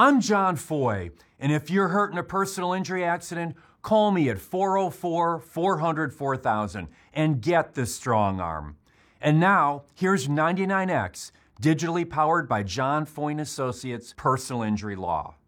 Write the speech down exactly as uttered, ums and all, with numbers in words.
I'm John Foy, and if you're hurt in a personal injury accident, call me at four oh four, four hundred, four thousand and get the strong arm. And now, here's ninety-nine X, digitally powered by John Foy and Associates Personal Injury Law.